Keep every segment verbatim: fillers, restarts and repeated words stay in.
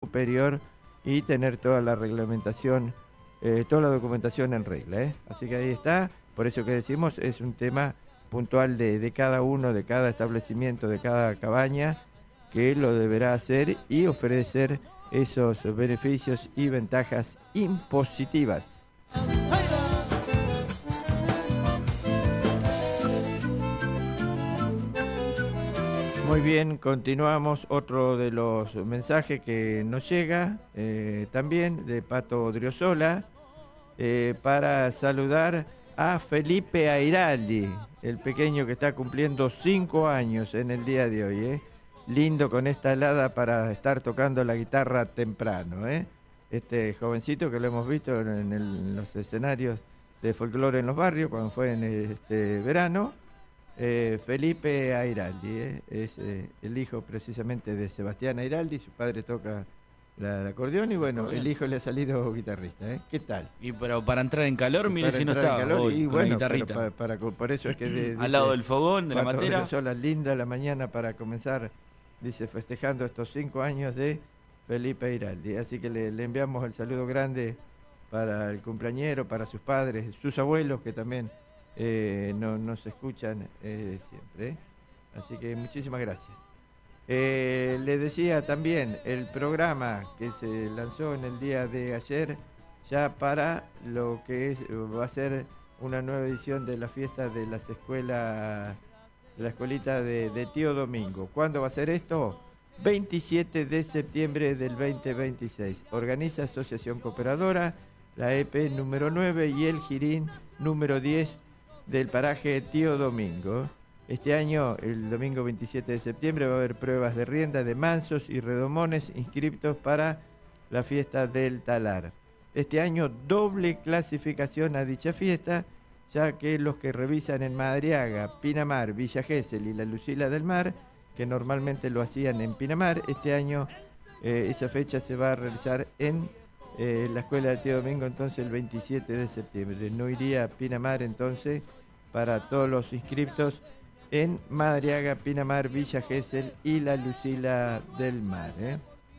superior y tener toda la reglamentación, eh, toda la documentación en regla, ¿eh? Así que ahí está, por eso que decimos, es un tema puntual de, de cada uno, de cada establecimiento, de cada cabaña, que lo deberá hacer y ofrecer esos beneficios y ventajas impositivas. Muy bien, continuamos. Otro de los mensajes que nos llega eh, también de Pato Odriozola eh, para saludar a Felipe Airaldi, el pequeño que está cumpliendo cinco años en el día de hoy. ¿eh? Lindo con esta helada para estar tocando la guitarra temprano. ¿eh? Este jovencito que lo hemos visto en, el, en los escenarios de folclore en los barrios cuando fue en este verano. Eh, Felipe Airaldi, eh, es eh, el hijo precisamente de Sebastián Airaldi, su padre toca la, el acordeón y bueno, acordeón. El hijo le ha salido guitarrista, ¿eh? ¿Qué tal? Y pero para entrar en calor, mire si no estaba hoy, y con bueno, la guitarrita. Para, para, por eso es que de, al lado del fogón, de la matera. Sola, linda la mañana para comenzar, dice, festejando estos cinco años de Felipe Airaldi, así que le, le enviamos el saludo grande para el cumpleañero, para sus padres, sus abuelos que también Eh, no, nos escuchan eh, siempre, ¿eh? Así que muchísimas gracias. Eh, le decía también el programa que se lanzó en el día de ayer ya para lo que es, va a ser una nueva edición de la fiesta de las escuelas, de la escuelita de, de Tío Domingo. ¿Cuándo va a ser esto? veintisiete de septiembre del veinte veintiséis. Organiza Asociación Cooperadora, la E P número nueve y el Girín número diez del paraje Tío Domingo. Este año, el domingo veintisiete de septiembre, va a haber pruebas de rienda de mansos y redomones inscriptos para la fiesta del talar. Este año, doble clasificación a dicha fiesta, ya que los que revisan en Madariaga, Pinamar, Villa Gesell y la Lucila del Mar, que normalmente lo hacían en Pinamar, este año eh, esa fecha se va a realizar en eh, la escuela del Tío Domingo, entonces el veintisiete de septiembre. No iría a Pinamar entonces, para todos los inscriptos en Madariaga, Pinamar, Villa Gesell y la Lucila del Mar. ¿eh?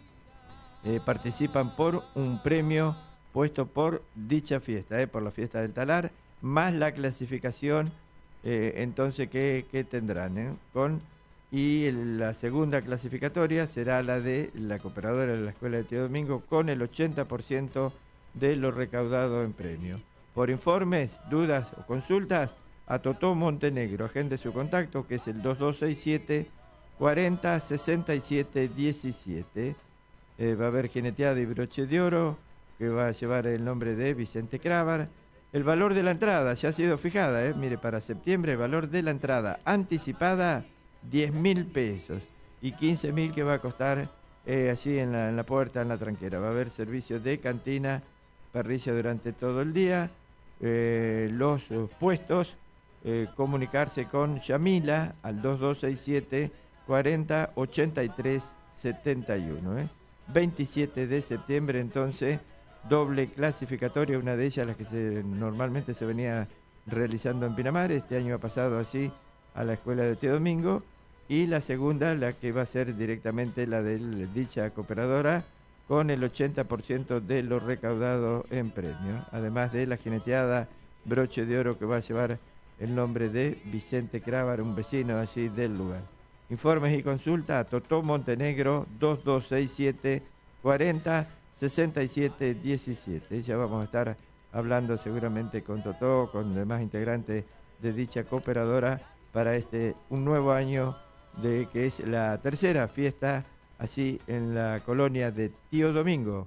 Eh, participan por un premio puesto por dicha fiesta, ¿eh? por la fiesta del talar, más la clasificación eh, entonces que, que tendrán. ¿eh? Con, y el, la segunda clasificatoria será la de la cooperadora de la Escuela de Tío Domingo con el ochenta por ciento de lo recaudado en premio. Por informes, dudas o consultas, a Totó Montenegro, agende su contacto, que es el dos dos seis siete, cuarenta, sesenta y siete, diecisiete. Eh, va a haber jineteada y broche de oro, que va a llevar el nombre de Vicente Cravar. El valor de la entrada ya ha sido fijada, eh. mire, para septiembre el valor de la entrada anticipada, diez mil pesos, y quince mil que va a costar eh, allí en la, en la puerta, en la tranquera. Va a haber servicio de cantina, parrilla durante todo el día, eh, los uh, puestos. Eh, comunicarse con Yamila al dos dos seis siete, cuarenta, ochenta y tres, setenta y uno. ¿eh? veintisiete de septiembre entonces, doble clasificatoria, una de ellas las que se, normalmente se venía realizando en Pinamar, este año ha pasado así a la escuela de Tío Domingo, y la segunda, la que va a ser directamente la de dicha cooperadora, con el ochenta por ciento de lo recaudado en premio, además de la jineteada broche de oro que va a llevar el nombre de Vicente Cravar, un vecino allí del lugar. Informes y consulta a Totó Montenegro, dos dos seis siete, cuarenta, sesenta y siete, diecisiete. Ya vamos a estar hablando seguramente con Totó, con demás integrantes de dicha cooperadora, para este un nuevo año, de que es la tercera fiesta así en la colonia de Tío Domingo.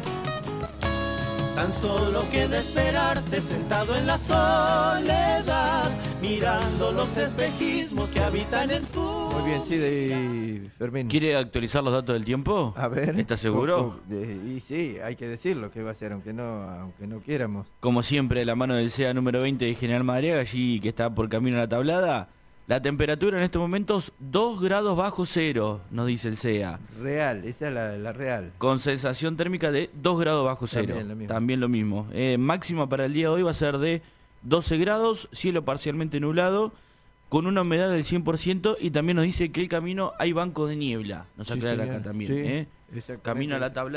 Tan solo queda esperarte sentado en la soledad, mirando los espejismos que habitan en tu... Muy bien, sí, de Fermín. ¿Quiere actualizar los datos del tiempo? A ver. ¿Estás seguro? De, y sí, hay que decirlo que va a ser, aunque no, aunque no quieramos. Como siempre, la mano del C E A número veinte de General Madariaga, allí que está por camino a la tablada. La temperatura en estos momentos, dos grados bajo cero, nos dice el C E A. Real, esa es la, la real. Con sensación térmica de dos grados bajo cero. También lo mismo. También lo mismo. Eh, máxima para el día de hoy va a ser de doce grados, cielo parcialmente nublado, con una humedad del cien por ciento, y también nos dice que el camino hay banco de niebla. Nos aclara sí, acá también. Sí, ¿eh? Camino a la tablada.